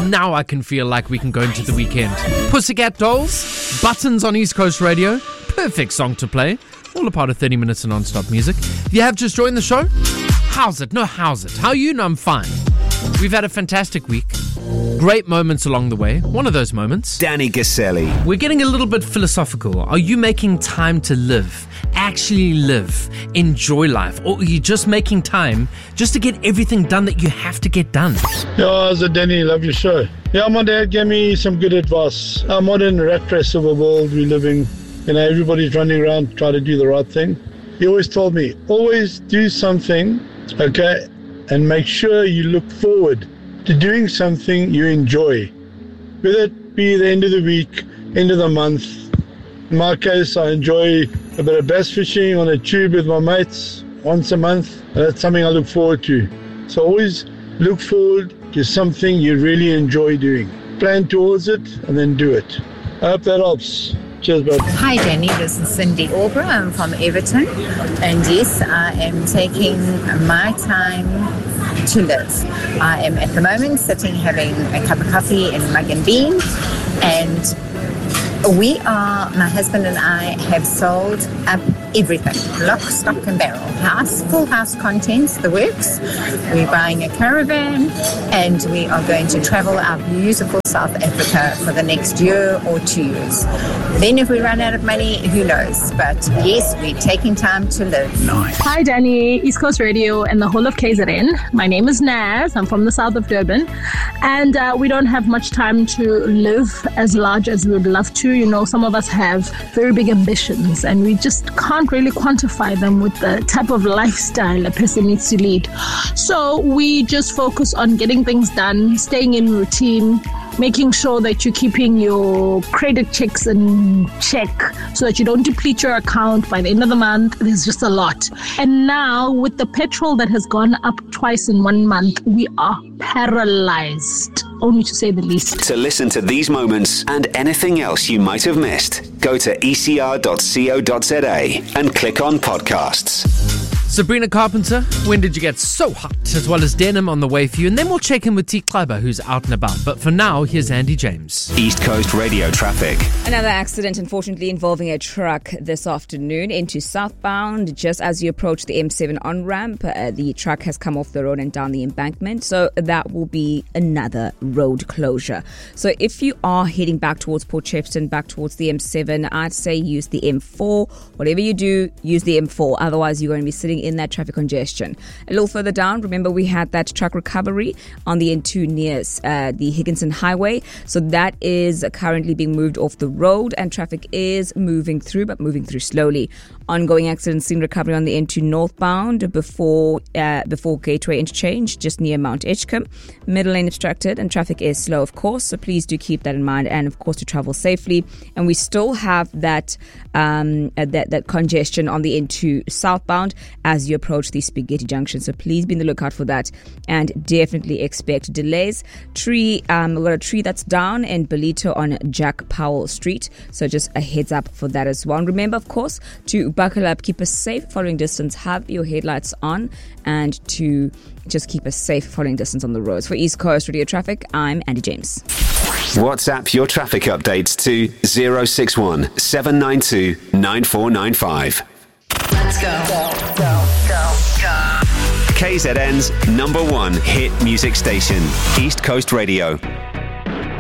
Now I can feel like we can go into the weekend. Pussycat Dolls, Buttons on East Coast Radio. Perfect song to play. All a part of 30 minutes of non-stop music. If you have just joined the show, how's it? How are you? No, I'm fine. We've had a fantastic week. Great moments along the way. One of those moments. Danny Gaselli. We're getting a little bit philosophical. Are you making time to live? Actually live? Enjoy life? Or are you just making time just to get everything done that you have to get done? Yeah, so Danny, love your show. Yeah, my dad gave me some good advice. Our modern rat race of a world we live in, everybody's running around trying to do the right thing. He always told me, always do something, okay, and make sure you look forward to doing something you enjoy. Whether it be the end of the week, end of the month. In my case, I enjoy a bit of bass fishing on a tube with my mates once a month. That's something I look forward to. So always look forward to something you really enjoy doing. Plan towards it and then do it. I hope that helps. Cheers, bud. Hi, Danny. This is Cindy Albra. I'm from Everton. And yes, I am taking my time to live. I am at the moment sitting having a cup of coffee and mug and bean. And my husband and I have sold up everything. Lock, stock and barrel. Full house contents, the works. We're buying a caravan and we are going to travel our beautiful South Africa for the next year or 2 years. Then if we run out of money, who knows? But yes, we're taking time to live. Nice. Hi, Danny, East Coast Radio and the whole of KZN. My name is Naz. I'm from the south of Durban. And we don't have much time to live as large as we would love to. Some of us have very big ambitions and we just can't really quantify them with the type of lifestyle a person needs to lead. So we just focus on getting things done, staying in routine, making sure that you're keeping your credit checks in check so that you don't deplete your account by the end of the month. There's just a lot. And now with the petrol that has gone up twice in 1 month, we are paralyzed, only to say the least. To listen to these moments and anything else you might have missed, go to ecr.co.za and click on podcasts. Sabrina Carpenter, when did you get so hot? As well as Denim on the way for you. And then we'll check in with T. Kleiber, who's out and about. But for now, here's Andy James. East Coast Radio traffic. Another accident, unfortunately, involving a truck this afternoon into southbound. Just as you approach the M7 on-ramp, the truck has come off the road and down the embankment. So that will be another road closure. So if you are heading back towards Port Shepstone, back towards the M7, I'd say use the M4. Whatever you do, use the M4. Otherwise, you're going to be sitting in that traffic congestion. A little further down, remember we had that truck recovery on the N2 near the Higginson Highway. So that is currently being moved off the road and traffic is moving through, but moving through slowly. Ongoing accident scene recovery on the N2 northbound before Gateway Interchange, just near Mount Edgecombe. Middle lane obstructed and traffic is slow, of course. So please do keep that in mind and, of course, to travel safely. And we still have that congestion on the N2 southbound as you approach the Spaghetti Junction. So please be on the lookout for that and definitely expect delays. We've got a tree that's down in Belito on Jack Powell Street. So just a heads up for that as well. And remember, of course, to buckle up, keep a safe following distance, have your headlights on, and to just keep a safe following distance on the roads. For East Coast Radio Traffic, I'm Andy James. WhatsApp your traffic updates to 061 792 9495. Let's go. KZN's #1 hit music station, East Coast Radio.